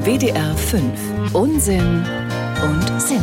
WDR 5. Unsinn und Sinn.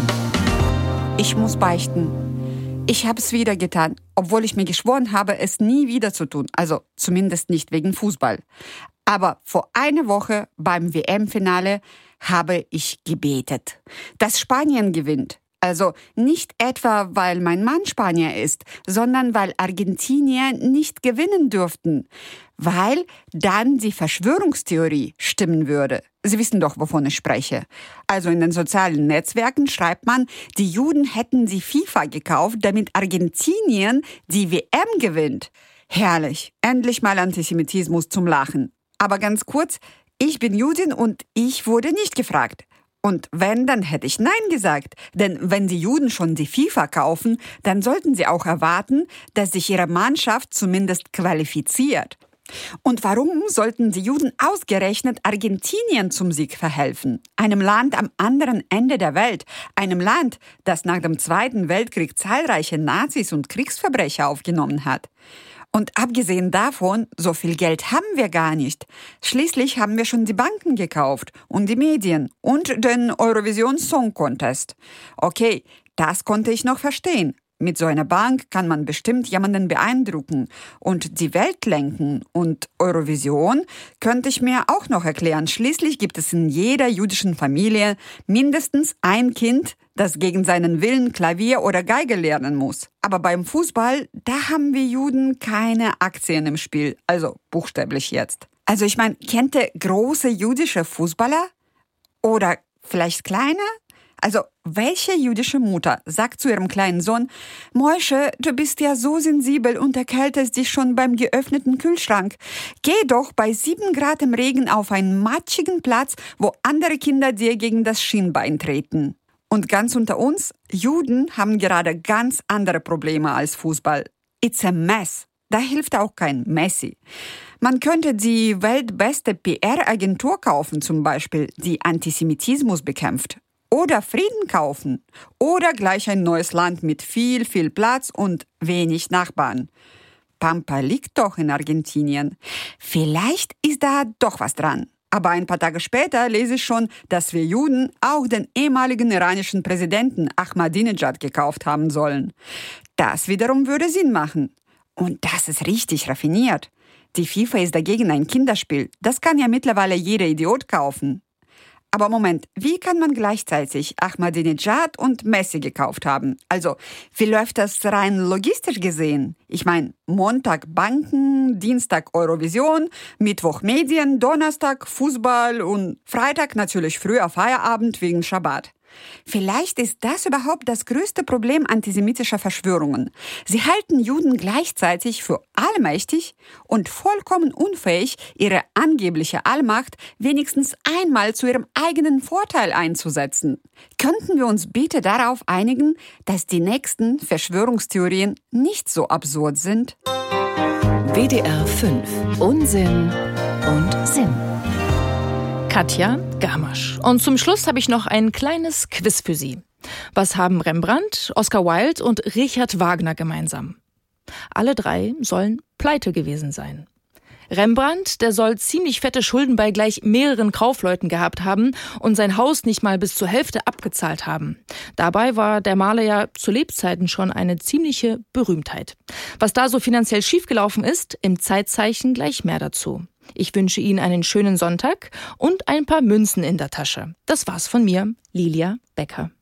Ich muss beichten. Ich habe es wieder getan, obwohl ich mir geschworen habe, es nie wieder zu tun. Also zumindest nicht wegen Fußball. Aber vor einer Woche beim WM-Finale habe ich gebetet, dass Spanien gewinnt. Also nicht etwa, weil mein Mann Spanier ist, sondern weil Argentinier nicht gewinnen dürften. Weil dann die Verschwörungstheorie stimmen würde. Sie wissen doch, wovon ich spreche. Also in den sozialen Netzwerken schreibt man, die Juden hätten die FIFA gekauft, damit Argentinien die WM gewinnt. Herrlich, endlich mal Antisemitismus zum Lachen. Aber ganz kurz, ich bin Judin und ich wurde nicht gefragt. Und wenn, dann hätte ich Nein gesagt. Denn wenn die Juden schon die FIFA kaufen, dann sollten sie auch erwarten, dass sich ihre Mannschaft zumindest qualifiziert. Und warum sollten die Juden ausgerechnet Argentinien zum Sieg verhelfen? Einem Land am anderen Ende der Welt. Einem Land, das nach dem Zweiten Weltkrieg zahlreiche Nazis und Kriegsverbrecher aufgenommen hat. Und abgesehen davon, so viel Geld haben wir gar nicht. Schließlich haben wir schon die Banken gekauft und die Medien und den Eurovision Song Contest. Okay, das konnte ich noch verstehen. Mit so einer Bank kann man bestimmt jemanden beeindrucken und die Welt lenken. Und Eurovision könnte ich mir auch noch erklären. Schließlich gibt es in jeder jüdischen Familie mindestens ein Kind, das gegen seinen Willen Klavier oder Geige lernen muss. Aber beim Fußball, da haben wir Juden keine Aktien im Spiel. Also buchstäblich jetzt. Also ich meine, kennt ihr große jüdische Fußballer? Oder vielleicht kleine? Also, welche jüdische Mutter sagt zu ihrem kleinen Sohn, Moische, du bist ja so sensibel und erkältest dich schon beim geöffneten Kühlschrank. Geh doch bei 7 Grad im Regen auf einen matschigen Platz, wo andere Kinder dir gegen das Schienbein treten. Und ganz unter uns, Juden haben gerade ganz andere Probleme als Fußball. It's a mess. Da hilft auch kein Messi. Man könnte die weltbeste PR-Agentur kaufen zum Beispiel, die Antisemitismus bekämpft. Oder Frieden kaufen. Oder gleich ein neues Land mit viel Platz und wenig Nachbarn. Pampa liegt doch in Argentinien. Vielleicht ist da doch was dran. Aber ein paar Tage später lese ich schon, dass wir Juden auch den ehemaligen iranischen Präsidenten Ahmadinejad gekauft haben sollen. Das wiederum würde Sinn machen. Und das ist richtig raffiniert. Die FIFA ist dagegen ein Kinderspiel. Das kann ja mittlerweile jeder Idiot kaufen. Aber Moment, wie kann man gleichzeitig Ahmadinejad und Messi gekauft haben? Also, wie läuft das rein logistisch gesehen? Ich meine, Montag Banken, Dienstag Eurovision, Mittwoch Medien, Donnerstag Fußball und Freitag natürlich früher Feierabend wegen Schabbat. Vielleicht ist das überhaupt das größte Problem antisemitischer Verschwörungen. Sie halten Juden gleichzeitig für allmächtig und vollkommen unfähig, ihre angebliche Allmacht wenigstens einmal zu ihrem eigenen Vorteil einzusetzen. Könnten wir uns bitte darauf einigen, dass die nächsten Verschwörungstheorien nicht so absurd sind? WDR 5. Unsinn und Sinn. Katja Gamasch. Und zum Schluss habe ich noch ein kleines Quiz für Sie. Was haben Rembrandt, Oscar Wilde und Richard Wagner gemeinsam? Alle 3 sollen pleite gewesen sein. Rembrandt, der soll ziemlich fette Schulden bei gleich mehreren Kaufleuten gehabt haben und sein Haus nicht mal bis zur Hälfte abgezahlt haben. Dabei war der Maler ja zu Lebzeiten schon eine ziemliche Berühmtheit. Was da so finanziell schiefgelaufen ist, im Zeitzeichen gleich mehr dazu. Ich wünsche Ihnen einen schönen Sonntag und ein paar Münzen in der Tasche. Das war's von mir, Lilia Becker.